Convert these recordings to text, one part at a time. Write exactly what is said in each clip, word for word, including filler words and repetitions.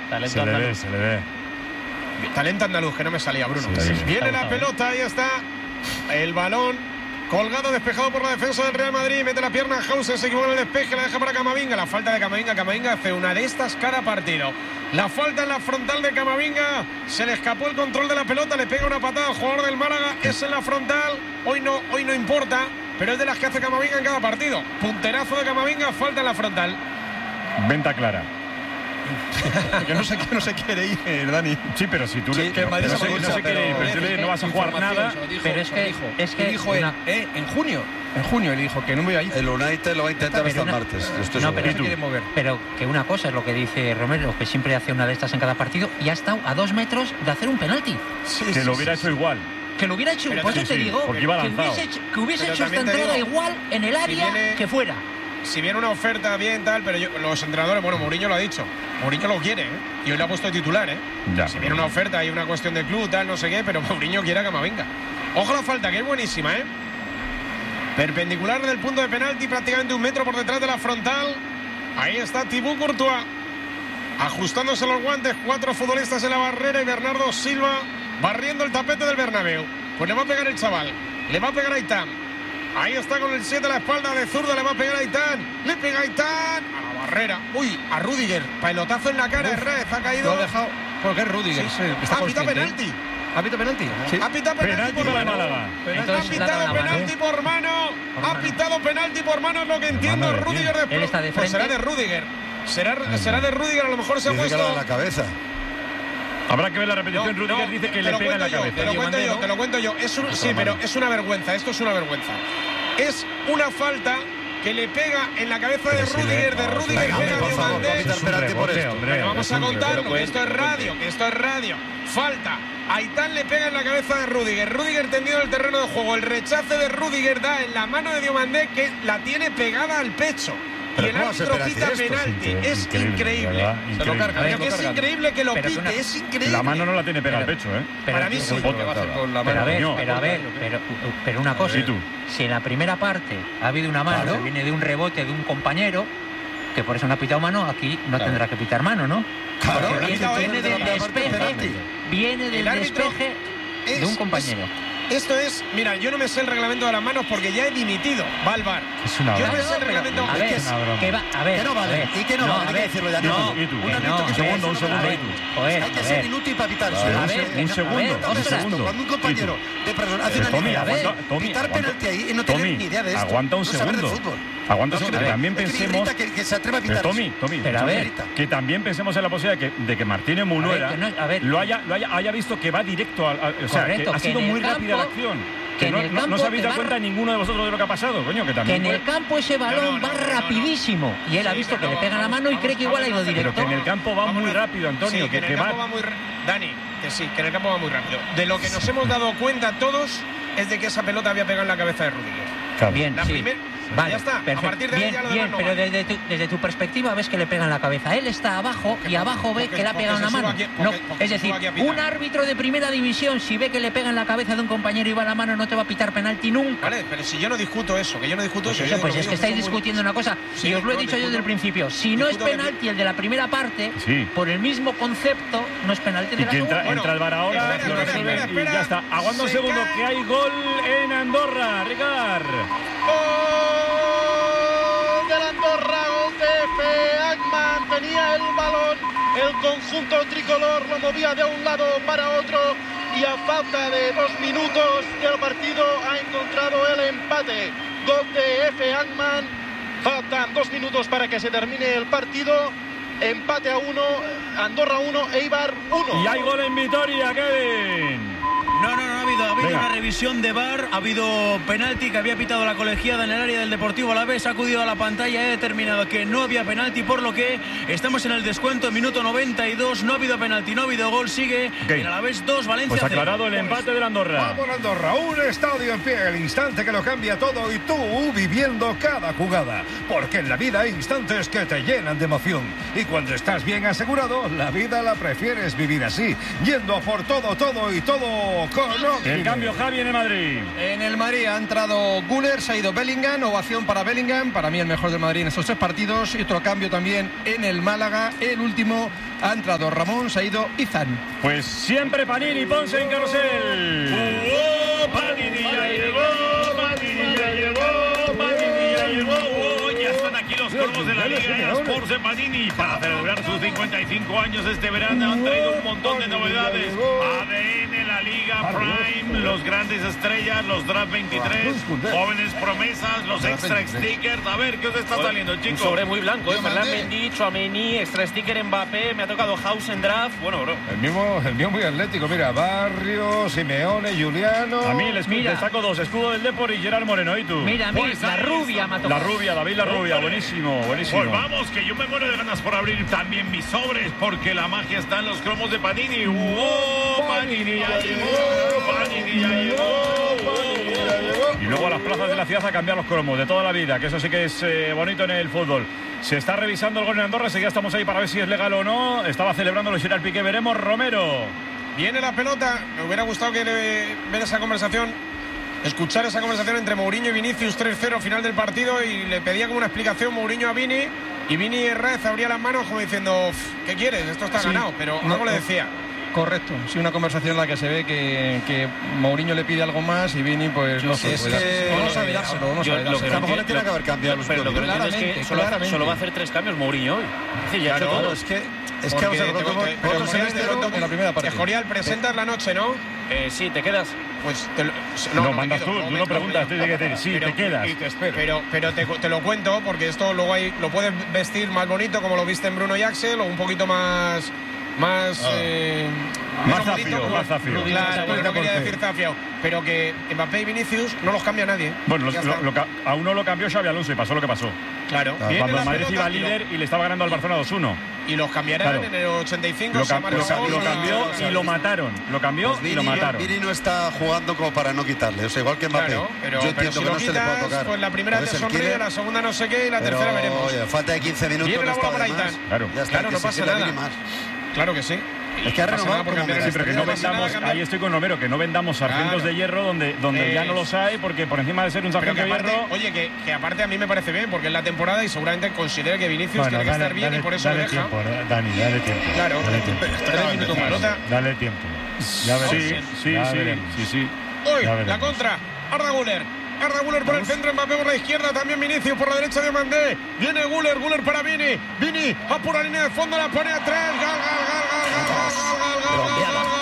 Talento se andaluz. le ve, se le ve. Talento andaluz, que no me salía, Bruno. Sí, sí, Viene está la gustado, pelota, ahí está. El balón colgado, despejado por la defensa del Real Madrid. Mete la pierna Hausen, se equivoca en el despeje, la deja para Camavinga. La falta de Camavinga. Camavinga hace una de estas cada partido. La falta en la frontal de Camavinga. Se le escapó el control de la pelota, le pega una patada al jugador del Málaga. Es en la frontal. Hoy no, hoy no importa, pero es de las que hace Camavinga en cada partido. Punterazo de Camavinga, falta en la frontal. Venta clara. Que no se, no se quiere ir, Dani. Sí, pero si tú Sí, le, que el Madrid no, se sé, marcha, no sé qué, pero- pero tú le- no vas a jugar Información, nada. se lo dijo, Pero es se lo que- dijo. es que Y dijo él, una- eh, en junio, en junio le dijo que no me iba a ir. El United lo va a intentar Pero hasta el una- martes. Estoy no, seguro. pero No se quiere mover. Pero que una cosa es lo que dice Romero, que siempre hace una de estas en cada partido y ha estado a dos metros de hacer un penalti. Sí, Que sí, lo sí, hubiera sí. hecho igual. Que lo hubiera hecho, Pero por eso sí, te sí, digo, porque iba que lanzado. hubiese hecho, que hubiese Pero hecho esta también te entrada digo, igual en el área viene- que fuera. Si viene una oferta bien tal, pero yo- los entrenadores, bueno, Mourinho lo ha dicho. Mourinho lo quiere, ¿eh? Y hoy le ha puesto de titular, ¿eh? Ya, si pero- viene una oferta y una cuestión de club, tal, no sé qué, pero Mourinho quiere a Camavinga. Ojo la falta, que es buenísima, ¿eh? Perpendicular del punto de penalti, prácticamente un metro por detrás de la frontal. Ahí está Thibaut Courtois. Ajustándose los guantes, cuatro futbolistas en la barrera y Bernardo Silva barriendo el tapete del Bernabéu. Pues le va a pegar el chaval, le va a pegar a Aitán. Ahí está con el siete a la espalda de zurda, le va a pegar a Aitán. Le pega a Aitán a la barrera. Uy, a Rüdiger, pelotazo en la cara de Rez, ha caído. Lo ha dejado porque es Rudiger. Sí, Sí, sí. está Ha pitado consciente. penalti. ¿Ha pitado penalti? Sí. Ha pitado penalti, Penalti por para mano. Málaga. Ha Entonces, pitado la mano, penalti ¿eh? por mano. Por Ha mano. pitado penalti por mano, es lo que entiendo. mano de Rüdiger de Él está de Pues será frente. de Rüdiger. Será, será de Rüdiger, a lo mejor se ha Dice que puesto. era en la cabeza. Habrá que ver la repetición. No, Rudiger no, dice que te le lo pega en la cuento yo, cabeza. Te lo cuento yo, Diomandé, te lo cuento yo. Es un, sí, pero es una vergüenza. Esto es una vergüenza. Es una falta que le pega en la cabeza de Pero si Rüdiger, le- de no, Rüdiger venga, pega a por favor, Diomandé. capitán, Es un penalti por rebote, esto. hombre. Pero vamos Es a un contarlo, rebote. que esto es radio, que esto es radio. Falta. Aitán le pega en la cabeza de Rüdiger. Rüdiger tendido en el terreno de juego. El rechace de Rüdiger da en la mano de Diomandé, que la tiene pegada al pecho. Y Pero el ¿cómo va a ser árbitro penalti pita esto? penalti. Increíble, Es increíble, increíble. ¿verdad? Se lo Increíble. carga, Pero que es cargan. increíble que lo Pero que pite, una- es increíble. La mano no la tiene pegada al Pero- pecho, ¿eh? Pero, Para mí sí. ¿Qué va a hacer con la Pero a mano? ver, Coño. pero a ver, pero, pero una cosa, ¿Y tú? si en la primera parte ha habido una mano Claro. que viene de un rebote de un compañero, que por eso no ha pitado mano, aquí no Claro. tendrá que pitar mano, ¿no? Claro, Porque ha viene, pitado viene él del de la primera parte despeje, penalti. viene del El árbitro despeje es- de un compañero. es- esto es, mira, yo no me sé el reglamento de las manos porque ya he dimitido. Va al bar. Es una Yo broma. me sé el reglamento. A Es ver, que es una que va, a ver, Que no vale. a ver. ¿Y que no vale? Hay a que ver, decirlo ya. ¿Y tú? no, ¿Y tú? Un que árbitro no, que a se ver, segundo, un hace segundo, a ¿y ver, tú? joder, Hay que a ser ver. inútil para pitarse. A No ver, sé. que Un no, a segundo, ver, un Entonces, ostras. segundo. cuando un ¿Y compañero tú? de perdón hace Eh, una Tommy, línea, aguanta, Tommy, pitar aguanta. penalti ahí y no tener Tommy, ni idea de esto. aguanta un no saber de segundo. fútbol. Aguanta No, un que segundo. me- También es que me pensemos. irrita que, que se atreva a Pero pitar. Tommy, Tommy, Pero a escúchame, ver. que también pensemos en la posibilidad de que, de que Martínez Munuera A ver, que no- a ver. lo, haya, lo haya, haya visto que va directo al. al- o sea, Correcto, que ha que sido en el muy rápida la campo- acción. que Que en no, el no, no campo os habéis te dado va- cuenta ninguno de vosotros de lo que ha pasado, coño, que Que también. en el puede- campo ese balón No, no, va no, no, no. rapidísimo y él ha Sí, visto pero que le no, pega la vamos, mano y cree que igual ha ido vamos, Pero directo. que en el campo va Vamos muy a- rápido, Antonio. Sí, que en que, el que campo va. va muy ra- Dani, que sí, que en el campo va muy rápido. De lo que nos hemos dado cuenta todos es de que esa pelota había pegado en la cabeza de Rüdiger. Claro. Bien, La sí. primer- Vale, ya está. perfecto. A partir de ahí bien, ya lo bien, demás no pero vale. desde tu, desde tu perspectiva ves que le pega en la cabeza. Él está abajo y abajo ve porque- que le ha porque pegado se en la suba mano. aquí- No, porque- porque es se decir, suba aquí a pitar. un árbitro de primera división, si ve que le pega en la cabeza de un compañero y va la mano, no te va a pitar penalti nunca. Vale, pero si yo no discuto eso, que yo no discuto Pues eso. eso, yo pues digo es que estáis son muy- discutiendo una cosa. Sí, y os lo he no, dicho yo discuto- desde el principio. Si no es discuto que- penalti el de la primera parte, Sí. por el mismo concepto, no es penalti el Y de la que entra, segunda. entra el bar ahora, espera, lo espera, recibe espera, y espera. ya está. Aguanta un Se segundo, cae. que hay gol en Andorra, Ricard. Gol del Andorra, gol de Efe Agman. Tenía el balón, el conjunto tricolor lo movía de un lado para otro y a falta de dos minutos del partido ha encontrado el empate. Gol de Efe Agman. Faltan dos minutos para que se termine el partido. Empate a uno, Andorra uno, Eibar uno. Y hay gol en Vitoria, Kevin. No, no, no ha habido, ha habido Venga. una revisión de V A R, ha habido penalti que había pitado la colegiada en el área del Deportivo Alavés, ha acudido a la pantalla y ha determinado que no había penalti, por lo que estamos en el descuento, minuto noventa y dos, no ha habido penalti, no ha habido gol, sigue Ok. en Alavés dos, Valencia Pues cero. aclarado el empate del Andorra. Vamos Andorra, un estadio en pie, el instante que lo cambia todo y tú viviendo cada jugada. Porque en la vida hay instantes que te llenan de emoción. Y cuando estás bien asegurado, la vida la prefieres vivir así. Yendo a por todo, todo y todo con El cambio, Javi, en el Madrid. En el Madrid ha entrado Güler, se ha ido Bellingham, ovación para Bellingham, para mí el mejor del Madrid en estos tres partidos. Y otro cambio también en el Málaga, el último ha entrado Ramón, se ha ido Izan. Pues siempre Panini, Ponce en carrusel. ¡Oh, Panini ya llegó! ¡Panini ya llegó! ¡Panini ya llegó! ¡Oh, ya están aquí los cromos de la Liga Sports de Panini! Para celebrar sus cincuenta y cinco años este verano han traído un montón de novedades. A D N, la Liga Prime, los grandes estrellas, los Draft veintitrés, jóvenes promesas, los extra stickers. A ver, ¿qué os está saliendo, chicos? Un sobre muy blanco, ¿eh? Ferland Mendy, Tchouaméni, extra sticker Mbappé, me ha tocado House en Draft. Bueno, bro. El mismo, el mío muy atlético, mira, Barrio, Simeone, Juliano. A mí les Mira. destaco dos, escudo del Depor y Gerard Moreno. ¿Y tú? Mira, mira, Pues la ahí rubia está. me ha La tocado. rubia, David la rubia, buenísimo, buenísimo. Pues vamos, que yo me muero de ganas por abrir también mis sobres, porque la magia está en los cromos de Panini. ¡Oh, Panini ya llegó! ¡Panini ya llegó! ¡Panini ya llegó! Y luego a las plazas de la ciudad a cambiar los cromos de toda la vida, que eso sí que es eh, bonito en el fútbol. Se está revisando el gol en Andorra, enseguida estamos ahí para ver si es legal o no. Estaba celebrándolo Gerard Piqué, veremos. Romero. Viene la pelota. Me hubiera gustado que le, ver esa conversación, escuchar esa conversación entre Mourinho y Vinicius, tres cero final del partido, y le pedía como una explicación Mourinho a Vini, y Vini Herrez abría las manos como diciendo, ¿qué quieres? Esto está Sí, ganado, pero no, algo le no. decía. Correcto, sí, una conversación en la que se ve que, que Mourinho le pide algo más y Vini pues no sé, Es pues, que- o no sabe dárselo, no Yo sabe lo que dárselo. A lo mejor le tiene que haber cambiado los Pero lo que no entiendo es que Claramente, solo, claramente. solo va a hacer tres cambios Mourinho hoy. Es decir, ya ha hecho Claro, todo. Es que, es que Porque vamos a ver, te- vosotros- te- pero vosotros Escorial, en te este- cuento en la primera parte. Escorial, presentas la noche, ¿no? Eh, sí, te quedas. Pues te lo, No, me mandas quedo, tú, tú me- no preguntas, tienes que decir, sí, pero- te quedas. y te espero. Pero, pero te, te lo cuento porque esto luego hay, lo puedes vestir más bonito como lo viste en Bruno y Axel, o un poquito más más eh, Más menos bonito, zafio, como- más zafio. Claro, pues no quería Porque- decir zafio, pero que Mbappé y Vinicius no los cambia nadie. Bueno, lo- Ya lo- está. lo ca- a uno lo cambió Xabi Alonso y pasó lo que pasó. Claro. Claro, Viene Cuando la el Madrid pelota iba y lo- líder y le estaba ganando al Barcelona dos uno. Y los cambiarán Claro. en el ochenta y cinco. Lo, se cam- marca lo ca- gol, lo y- cambió y lo mataron. Lo cambió Pues y lo Vini, mataron. Vini no está jugando como para no quitarle. O sea, igual que Mbappé. Claro, pero, Yo pero entiendo si que lo no se le puede quitas, tocar. pues la primera te Entonces, él sonríe, quiere- la segunda no sé qué y la pero, tercera veremos. Oye, falta de quince minutos. Viene la no bola está por de Aitán. más. Claro. Ya está, Claro, hay no que pasa exigirle a nada. Vini más. Claro que sí. Es que ha No pasa renovado nada por por cambiar cambiar Sí, pero que no No pasa nada vendamos, cambiar. ahí estoy con Romero, que no vendamos sargentos Claro. de hierro donde, donde ya no los hay, porque por encima de ser un Pero que sargento de aparte, hierro. oye, que, que aparte a mí me parece bien, porque es la temporada y seguramente considere que Vinicius Bueno, tiene que dale, estar bien dale- y por eso dale lo deja. tiempo, eh, Dani, dale tiempo. Claro, Dale tiempo. tres minutos más. Pelota. Dale tiempo. Ya veremos. Sí, sí, Ya sí, veremos. sí, sí. Hoy, Ya la veremos. contra. Arda Güler. Arda Güler por el centro, Mbappé por la izquierda, también Vinicius por la derecha de Mandé. Viene Güler, Güler para Vini. Vini a pura línea de fondo, la pone atrás. Gal, gal, gal, gal, gal, gal, gal, gal, gal, gal, gal, gal, gal, gal, gal, gal, gal,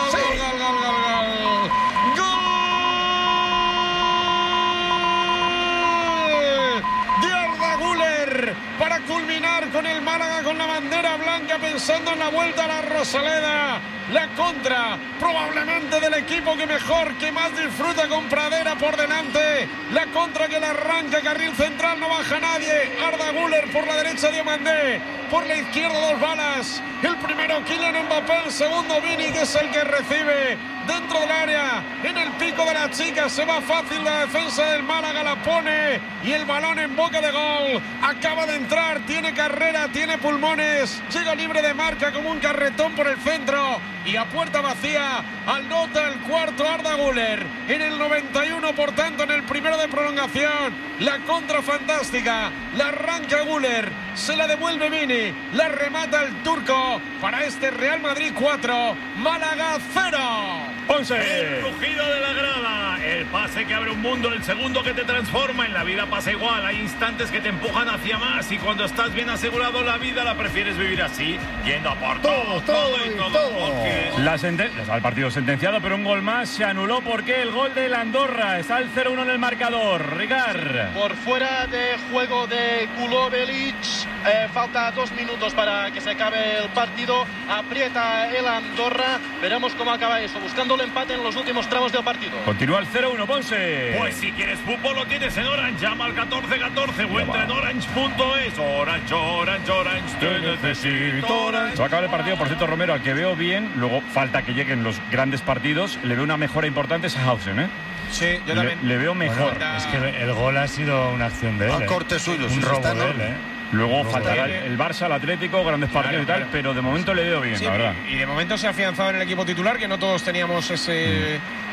¡Gol! De Arda Güler para culminar con el Málaga con la bandera blanca, pensando en la vuelta a la Rosaleda. La contra, probablemente del equipo que mejor, que más disfruta con Pradera por delante. La contra que la arranca, carril central, no baja nadie. Arda Güler por la derecha, Diomandé. Por la izquierda, dos balas. El primero, Kylian Mbappé. El segundo, Vini, que es el que recibe dentro del área. En el pico de la chica, se va fácil la defensa del Málaga, la pone. Y el balón en boca de gol. Acaba de entrar, tiene carrera, tiene pulmones. Llega libre de marca como un carretón por el centro. Y a puerta vacía, anota el cuarto Arda Güler. En el noventa y uno, por tanto, en el primero de prolongación. La contra fantástica. La arranca Güler. Se la devuelve Vini. La remata el turco. Para este Real Madrid cuatro. Málaga cero. Ponce. El rugido de la grada, el pase que abre un mundo, el segundo que te transforma. En la vida pasa igual, hay instantes que te empujan hacia más y cuando estás bien asegurado la vida la prefieres vivir así, yendo a por todo, todo y todo. Porque La senten- el partido sentenciado, pero un gol más se anuló porque el gol del Andorra está el cero uno en el marcador. Ricard. Por fuera de juego de Kulobelic, eh, falta dos minutos para que se acabe el partido, aprieta el Andorra, veremos cómo acaba eso, buscando el empate en los últimos tramos del partido. Continúa el cero uno, Ponce. Pues si quieres fútbol lo tienes en Orange, llama al catorce catorce o entra en orange punto es. Orange, Orange, Orange, te necesito Orange. Se va a acabar el partido, por cierto, Romero, al que veo bien, luego falta que lleguen los grandes partidos, le veo una mejora importante a Sahausen, ¿eh? Sí, yo Le, también. le veo mejor. Bueno, es que el gol ha sido una acción de él. A ¿eh? corte suyo, sí, Un sí, robo está de él, enorme. ¿eh? Luego No, faltará el, tiene- el Barça, el Atlético, grandes partidos y tal, claro. pero de momento le veo bien, Sí, la verdad. y de momento se ha afianzado en el equipo titular, que no todos teníamos ese,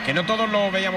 que no todos lo veíamos